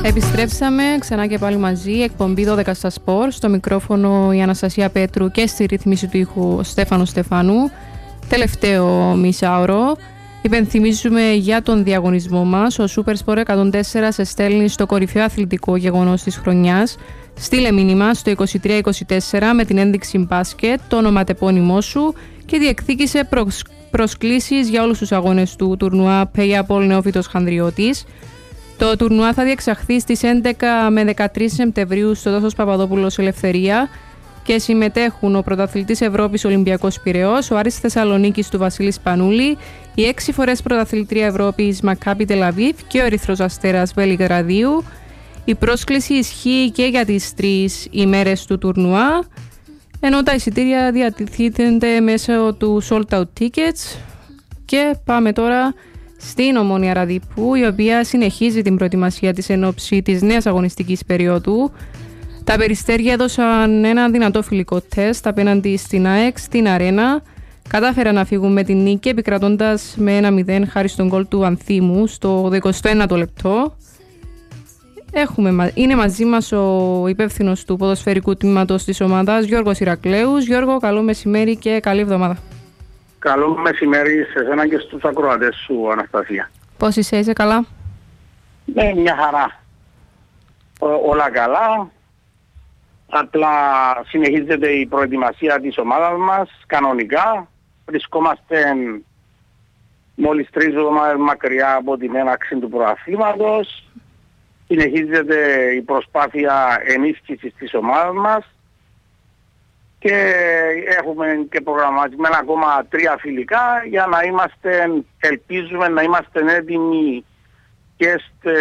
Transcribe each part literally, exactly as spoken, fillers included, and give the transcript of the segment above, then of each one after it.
Επιστρέψαμε ξανά και πάλι μαζί, εκπομπή δώδεκα στα σπορ, στο μικρόφωνο η Αναστασία Πέτρου και στη ρύθμιση του ήχου ο Στέφανος Στεφάνου. Τελευταίο μισάωρο. Υπενθυμίζουμε για τον διαγωνισμό μας. Ο Supersport εκατόν τέσσερα σε στέλνει στο κορυφαίο αθλητικό γεγονός της χρονιάς. Στείλε μήνυμα στο είκοσι τρία είκοσι τέσσερα με την ένδειξη μπάσκετ, το ονοματεπώνυμό σου και διεκδίκησε προσ... προσκλήσεις για όλους τους αγώνες του τουρνουά Payapol Νεόφυτος Χανδριώτης. Το τουρνουά θα διεξαχθεί στις έντεκα με δεκατρείς Σεπτεμβρίου στο Δόθος Παπαδόπουλος Ελευθερία και συμμετέχουν ο πρωταθλητής Ευρώπης Ολυμπιακός Πειραιώς, ο Άρης Θεσσαλονίκης του Βασίλης Πανούλη, η έξι φορές πρωταθλητρία Ευρώπης Μακάμπι Τελαβίβ και ο Ερυθρός Αστέρας Βελιγραδίου. Η πρόσκληση ισχύει και για τις τρεις ημέρες του τουρνουά, ενώ τα εισιτήρια διατίθενται μέσω του Sold Out Tickets. Και πάμε τώρα στην Ομόνοια Ραδίππου, η οποία συνεχίζει την προετοιμασία της εν ώψη της νέας αγωνιστικής περίοδου. Τα Περιστέρια έδωσαν ένα δυνατό φιλικό τεστ απέναντι στην ΑΕΚ στην Αρένα. Κατάφεραν να φύγουν με την νίκη, επικρατώντας με ένα μηδέν χάρη στον γκολ του Ανθίμου στο εικοστό ένατο λεπτό. Έχουμε, είναι μαζί μας ο υπεύθυνος του ποδοσφαιρικού τμήματος της ομάδας, Γιώργος Ηρακλέους. Γιώργο, καλό μεσημέρι και καλή εβδομάδα. Καλό μεσημέρι σε εσένα και στους ακροατές σου, Αναστασία. Πώς είσαι, είσαι καλά? Ναι, μια χαρά. Ό, όλα καλά. Απλά συνεχίζεται η προετοιμασία της ομάδας μας, κανονικά. Βρισκόμαστε μόλις τρεις εβδομάδες μακριά από την έναρξη του πρωταθλήματος. Συνεχίζεται η προσπάθεια ενίσχυσης της ομάδας μας. Και έχουμε και προγραμματισμένα ακόμα τρία φιλικά για να είμαστε, ελπίζουμε να είμαστε έτοιμοι και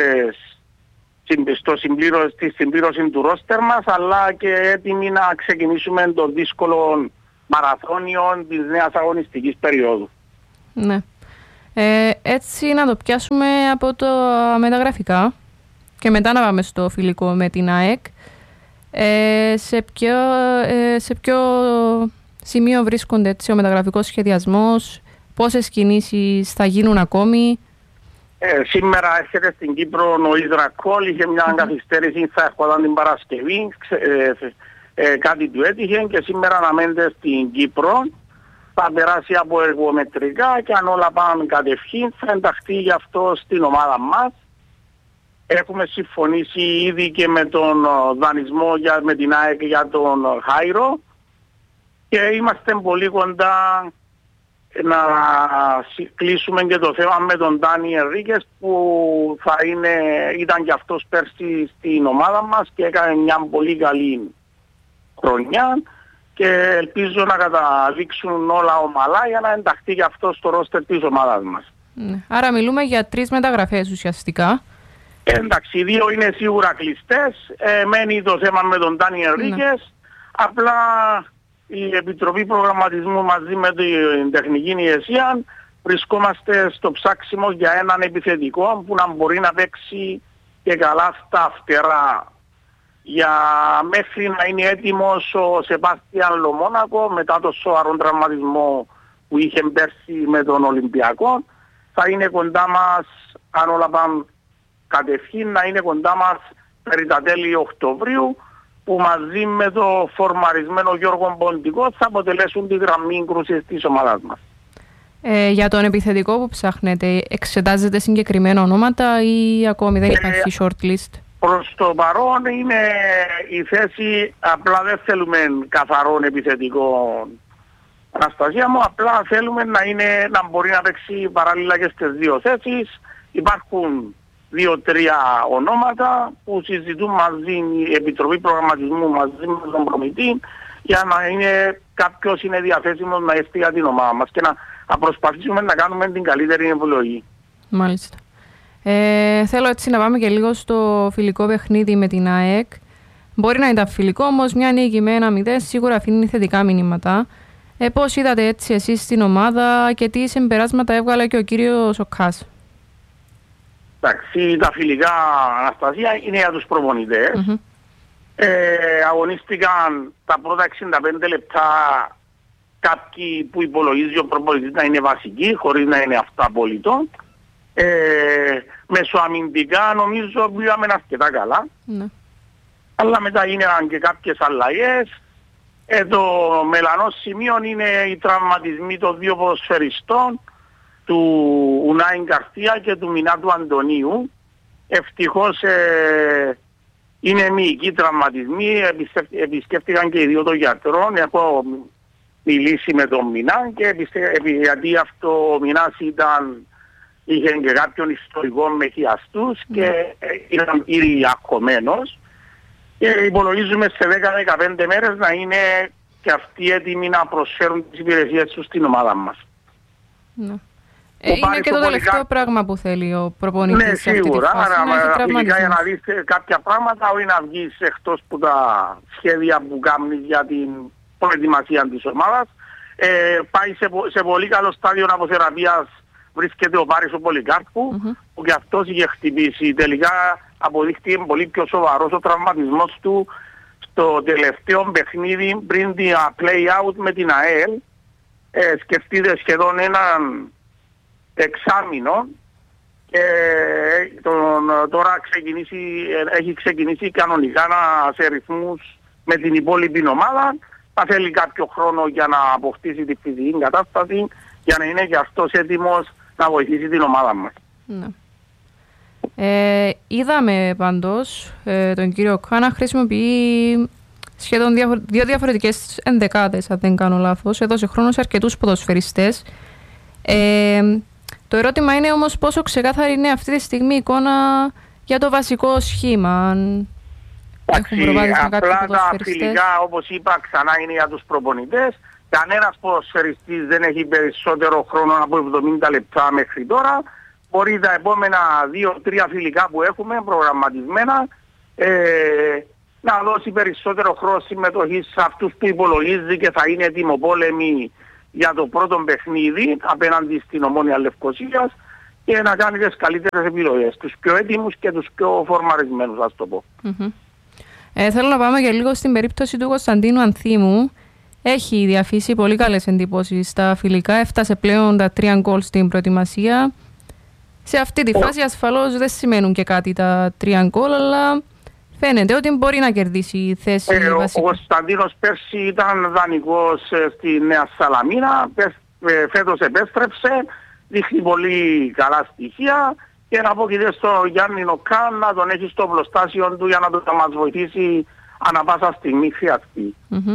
στο συμπλήρω, στη συμπλήρωση του ρόστερ μας, αλλά και έτοιμοι να ξεκινήσουμε το δύσκολο μαραθώνιο της νέας αγωνιστικής περίοδου. Ναι. Ε, έτσι να το πιάσουμε από το μεταγραφικά και μετά να πάμε στο φιλικό με την ΑΕΚ. Ε, σε, ποιο, ε, σε ποιο σημείο βρίσκονται έτσι, ο μεταγραφικός σχεδιασμός, πόσες κινήσεις θα γίνουν ακόμη? Ε, σήμερα έρχεται στην Κύπρο ο Ισρακόλ, είχε μια mm-hmm. καθυστέρηση, θα έρχονταν την Παρασκευή, ε, ε, κάτι του έτυχε και σήμερα αναμένεται στην Κύπρο. Θα περάσει από εργομετρικά και αν όλα πάνε κατευχήν θα ενταχθεί γι' αυτό στην ομάδα μας. Έχουμε συμφωνήσει ήδη και με τον δανεισμό για, με την ΑΕΚ για τον Χάιρο και είμαστε πολύ κοντά να κλείσουμε και το θέμα με τον Ντάνι Ενρίκες που θα είναι, ήταν και αυτός πέρσι στην ομάδα μας και έκανε μια πολύ καλή χρονιά και ελπίζω να καταδείξουν όλα ομαλά για να ενταχθεί και αυτό στο ρόστερ της ομάδας μας. Ναι. Άρα μιλούμε για τρεις μεταγραφές ουσιαστικά. Εντάξει, οι δύο είναι σίγουρα κλειστές. Ε, μένει το θέμα με τον Ντάνι Ενρίκες. Ναι. Απλά η Επιτροπή Προγραμματισμού μαζί με την τεχνική ηγεσία βρισκόμαστε στο ψάξιμο για έναν επιθετικό που να μπορεί να παίξει και καλά στα φτερά. Για μέχρι να είναι έτοιμος ο Σεπάστιαν Λομόνακο μετά το σοβαρό τραυματισμό που είχε πέρσι με τον Ολυμπιακό, θα είναι κοντά μας, αν όλα πάνε κατευχήν, να είναι κοντά μας περί τα τέλη Οκτωβρίου, που μαζί με το φορμαρισμένο Γιώργο Ποντικό θα αποτελέσουν τη γραμμή κρούσης της ομάδας μας. Ε, για τον επιθετικό που ψάχνετε, εξετάζετε συγκεκριμένα ονόματα ή ακόμη δεν υπάρχει ε, shortlist? Προς το παρόν είναι η θέση, απλά δεν θέλουμε καθαρόν επιθετικό, Αναστασία μου, απλά θέλουμε να, είναι, να μπορεί να παίξει παράλληλα και στις δύο θέσεις. Υπάρχουν δύο-τρία ονόματα που συζητούν μαζί η Επιτροπή Προγραμματισμού μαζί με τον προμηθευτή για να είναι κάποιος είναι διαθέσιμος να έρθει για την ομάδα μας και να, να προσπαθήσουμε να κάνουμε την καλύτερη επιλογή. Μάλιστα. Ε, θέλω έτσι να πάμε και λίγο στο φιλικό παιχνίδι με την ΑΕΚ. Μπορεί να ήταν φιλικό, όμως μια νίκη με ένα μηδέν σίγουρα αφήνει θετικά μηνύματα. Ε, πώς είδατε έτσι εσείς την ομάδα και τι συμπεράσματα έβγαλε και ο κύριος Οκάς? Εντάξει, τα φιλικά, Αναστασία, είναι για τους προπονητές. Mm-hmm. Ε, αγωνίστηκαν τα πρώτα εξήντα πέντε λεπτά κάποιοι που υπολογίζει ο προπονητής να είναι βασικοί, χωρίς να είναι αυταπολιτό. Ε, μεσοαμυντικά νομίζω πήγαμε αρκετά καλά. Ναι. Αλλά μετά έγιναν και κάποιες αλλαγές. Ε, το μελανό σημείο είναι οι τραυματισμοί των δύο ποδοσφαιριστών, του Ουνάη Γκαρσία και του Μινάτου Αντωνίου. Ευτυχώς ε, είναι μυϊκοί τραυματισμοί, επισκέφτηκαν και οι δύο των γιατρών. Έχω μιλήσει με τον Μινά και πιστε... γιατί αυτό ο Μινάς ήταν, είχε και κάποιον ιστορικό με χιαστούς και ήταν ήδη ακομμένος. Και υπολογίζουμε σε δέκα με δεκαπέντε μέρες να είναι και αυτοί έτοιμοι να προσφέρουν τις υπηρεσίες τους στην ομάδα μας. Ναι. Ε, είναι και το τελευταίο πολιτικά... πράγμα που θέλει ο προπονητής. Ναι, σίγουρα. Άρα, φιλικά για να δεις κάποια πράγματα, όχι να βγεις εκτός από τα σχέδια που κάνεις για την προετοιμασία της ομάδας. Ε, πάει σε, σε πολύ καλό στάδιο αποθεραπείας, βρίσκεται ο Πάρης ο Πολυκάρπου, mm-hmm. που και αυτός είχε χτυπήσει. Τελικά αποδείχτηκε πολύ πιο σοβαρός ο τραυματισμός του στο τελευταίο παιχνίδι πριν την play-out με την ΑΕΛ. Ε, σκεφτείτε σχεδόν έναν εξάμηνο και τον, τώρα ξεκινήσει, έχει ξεκινήσει κανονικά να, σε ρυθμούς με την υπόλοιπη ομάδα. Θα θέλει κάποιο χρόνο για να αποκτήσει τη φυσική κατάσταση για να είναι και αυτός έτοιμος να βοηθήσει την ομάδα μας. Ναι. Ε, είδαμε πάντως ε, τον κύριο Κά να χρησιμοποιεί σχεδόν διαφο- δύο διαφορετικές ενδεκάδες, αν δεν κάνω λάθος. Έδωσε χρόνο σε αρκετούς ποδοσφαιριστές. Ε, το ερώτημα είναι όμως πόσο ξεκάθαρη είναι αυτή τη στιγμή η εικόνα για το βασικό σχήμα. Αν έχουν προβάδισμα κάποιοι ποδοσφαιριστές. Απλά τα φιλικά, όπως είπα, ξανά είναι για τους προπονητές. Κανένας ποδοσφαιριστής δεν έχει περισσότερο χρόνο από εβδομήντα λεπτά μέχρι τώρα. Μπορεί τα επόμενα δύο τρία φιλικά που έχουμε προγραμματισμένα ε, να δώσει περισσότερο χρόνο συμμετοχή σε αυτούς που υπολογίζει και θα είναι ετοιμοπόλεμοι για το πρώτο παιχνίδι απέναντι στην Ομόνοια Λευκωσίας και να κάνει τις καλύτερες επιλογές, τους πιο έτοιμους και τους πιο φορμαρισμένους, ας το πω. Mm-hmm. Ε, θέλω να πάμε και λίγο στην περίπτωση του Κωνσταντίνου Ανθίμου. Έχει διαφύσει πολύ καλές εντυπώσεις στα φιλικά, έφτασε πλέον τα τρία γκολ στην προετοιμασία. Σε αυτή τη φάση ασφαλώς δεν σημαίνουν και κάτι τα τρία γκολ, αλλά φαίνεται ότι μπορεί να κερδίσει η θέση ε, βασικά. Ο Κωνσταντίνος πέρσι ήταν δανεικός στη Νέα Σαλαμίνα, φέτος επέστρεψε, δείχνει πολύ καλά στοιχεία και να πω και στο Γιάννη Νοκάν να τον έχει στο πλωστάσιο του για να το να μας βοηθήσει ανά πάσα στιγμή χρειαστεί. Mm-hmm.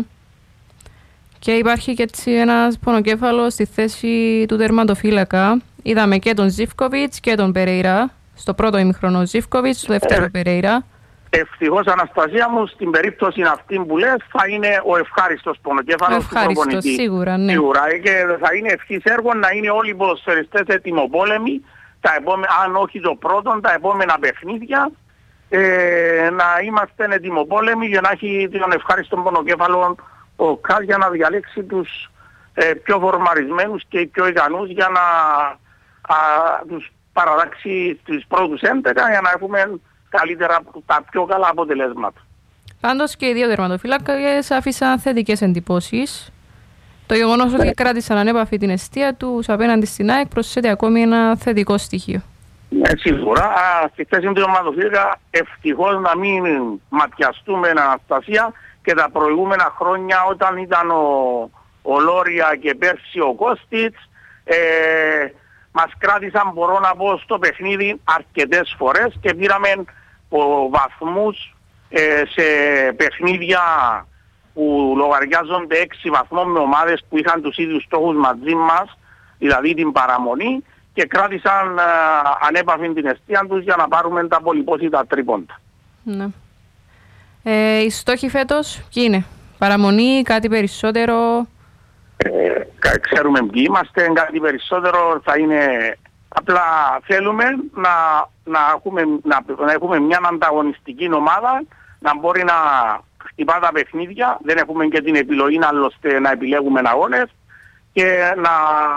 Και υπάρχει και έτσι ένας πονοκέφαλος στη θέση του τερματοφύλακα. Είδαμε και τον Ζίβκοβιτς και τον Περέιρα. Στο πρώτο ημιχρονό Ζίβκοβιτς, στο δεύτερο ε, Περέιρα. Ευτυχώς, Αναστασία μου, στην περίπτωση αυτή που λες θα είναι ο ευχάριστος πονοκέφαλος του προπονητή. Σίγουρα, ναι. Σίγουρα, και θα είναι ευχής έργο να είναι όλοι οι ποδοσφαιριστές ετοιμοπόλεμοι, τα επόμενα, αν όχι το πρώτο, τα επόμενα παιχνίδια, ε, να είμαστε ετοιμοπόλεμοι για να έχει τον ευχάριστο πονοκέφαλο ο Κάλ για να διαλέξει τους ε, πιο φορμαρισμένους και πιο ικανούς για να α, τους παραδάξει στους πρώτους έντεκα για να έχουμε καλύτερα, τα πιο καλά αποτελέσματα. Πάντως και οι δύο τερματοφύλακες άφησαν θετικές εντυπώσεις. Το γεγονός ότι κράτησαν ανέπαφη την εστία τους απέναντι στην ΑΕΚ προσθέτει ακόμη ένα θετικό στοιχείο. Ναι, σίγουρα. Στη θέση του τερματοφύλακα ευτυχώς να μην ματιαστούμε, Αναστασία, και τα προηγούμενα χρόνια όταν ήταν ο, ο Λόρια και πέρσι ο Κώστιτς, ε, μας κράτησαν, μπορώ να πω, στο παιχνίδι αρκετές φορές και πήραμε ο, βαθμούς ε, σε παιχνίδια που λογαριάζονται έξι βαθμών με ομάδες που είχαν τους ίδιους στόχους μαζί μας, δηλαδή την παραμονή, και κράτησαν ε, ανέπαφη την εστία τους για να πάρουμε τα πολυπόσιτα τρίποντα. Ναι. Ε, οι στόχοι φέτος ποιοι είναι? Παραμονή, κάτι περισσότερο? Ε, ξέρουμε ποιοι είμαστε, κάτι περισσότερο θα είναι. Απλά θέλουμε να, να, έχουμε, να, να έχουμε μια ανταγωνιστική ομάδα, να μπορεί να χτυπά τα παιχνίδια, δεν έχουμε και την επιλογή άλλωστε να επιλέγουμε αγώνες και να,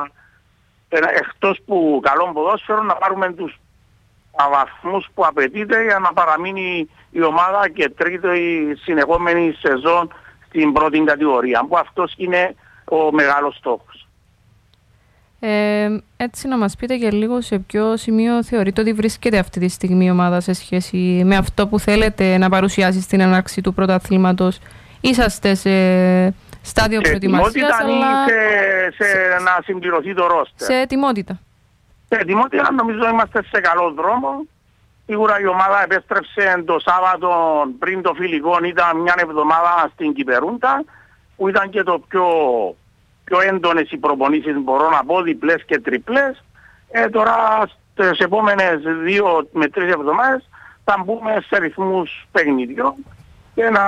εκτός που καλό ποδόσφαιρο, να πάρουμε τους βαθμούς που απαιτείται για να παραμείνει η ομάδα και τρίτη συνεχόμενη σεζόν στην πρώτη κατηγορία, που αυτός είναι ο μεγάλος στόχος. Ε, έτσι να μας πείτε και λίγο σε ποιο σημείο θεωρείτε ότι βρίσκεται αυτή τη στιγμή η ομάδα σε σχέση με αυτό που θέλετε να παρουσιάσει στην έναρξη του πρωταθλήματος. Είσαστε σε στάδιο προετοιμασίας, αλλά σε, σε, σε να συμπληρωθεί το ρόστερ. Σε ετοιμότητα. Σε ετοιμότητα νομίζω είμαστε σε καλό δρόμο. Σίγουρα η ομάδα επέστρεψε το Σάββατο πριν το φιλικό, ήταν μια εβδομάδα στην Κυπερούντα, που ήταν και το πιο, πιο έντονες οι προπονήσεις, μπορώ να πω, διπλές και τριπλές. Ε, τώρα στις επόμενες δύο με τρεις εβδομάδες θα μπούμε σε ρυθμούς παιχνιδιών και να,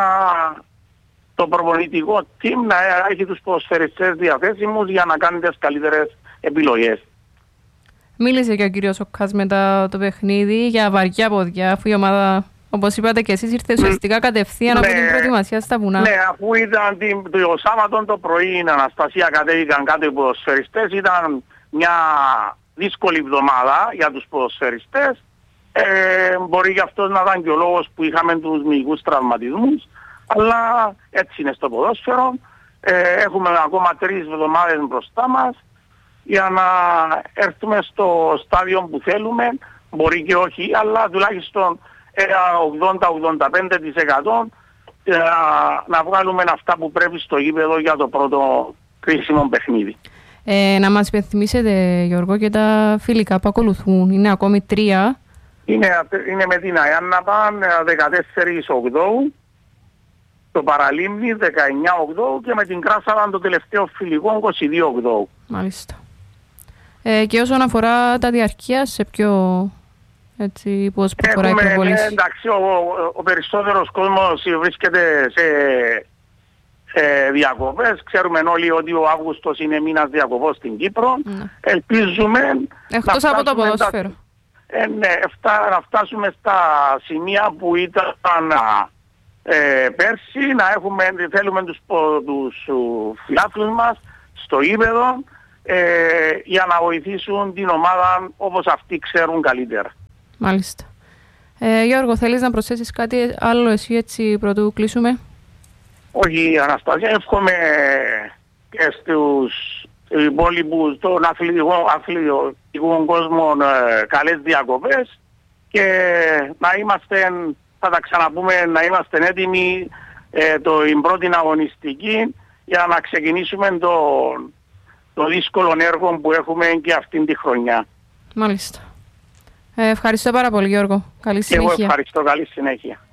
το προπονητικό team να έχει τους ποδοσφαιριστές διαθέσιμους για να κάνει τις καλύτερες επιλογές. Μίλησε και ο κύριος Οκάς μετά το παιχνίδι για βαριά πόδια, αφού η ομάδα, όπως είπατε και εσείς, ήρθε ουσιαστικά κατευθείαν ναι, από την προετοιμασία στα βουνά. Ναι, αφού ήταν την, το Σάββατο το πρωί η Αναστασία κατέβηκαν κάτω οι ποδοσφαιριστές, ήταν μια δύσκολη εβδομάδα για τους ποδοσφαιριστές. Ε, μπορεί γι' αυτό να ήταν και ο λόγος που είχαμε τους μυϊκούς τραυματισμούς, αλλά έτσι είναι στο ποδόσφαιρο. Ε, έχουμε ακόμα τρεις εβδομάδες μπροστά μας για να έρθουμε στο στάδιο που θέλουμε, μπορεί και όχι, αλλά τουλάχιστον ογδόντα με ογδόντα πέντε τοις εκατό να βγάλουμε αυτά που πρέπει στο γήπεδο για το πρώτο κρίσιμο παιχνίδι. Ε, να μας υπενθυμίσετε, Γιώργο, και τα φιλικά που ακολουθούν. Είναι ακόμη τρία. Είναι, είναι με την Αιάνναπα δεκατέσσερις οκτώου, το Παραλίμνη δεκαεννιά οκτώου και με την Κράσαβα το τελευταίο φιλικό είκοσι δύο οκτώου. Μάλιστα. Ε, και όσον αφορά τα διαρκεία, σε ποιο έτσι, πώς προχωράει η προβολή? Ε, εντάξει, ο, ο, ο περισσότερος κόσμος βρίσκεται σε, σε διακοπές. Ξέρουμε όλοι ότι ο Αύγουστος είναι μήνας διακοπών στην Κύπρο. Ναι. Ελπίζουμε εκτός από το ποδόσφαιρο. Ε, ναι, εφτά, να φτάσουμε στα σημεία που ήταν ε, πέρσι, να έχουμε, θέλουμε τους, τους φιλάθλους μας στο γήπεδο, Ε, για να βοηθήσουν την ομάδα όπως αυτοί ξέρουν καλύτερα. Μάλιστα. Ε, Γιώργο, θέλεις να προσθέσεις κάτι άλλο εσύ έτσι πρωτού κλείσουμε? Όχι, Αναστασία, εύχομαι και στους υπόλοιπους των αθλητικών, αθλητικών κόσμων ε, καλές διακοπές και να είμαστε, θα τα ξαναπούμε, να είμαστε έτοιμοι ε, το, την πρώτη αγωνιστική για να ξεκινήσουμε τον το δύσκολο έργο που έχουμε και αυτήν τη χρονιά. Μάλιστα. Ε, ευχαριστώ πάρα πολύ, Γιώργο. Καλή συνέχεια. Και εγώ ευχαριστώ. Καλή συνέχεια.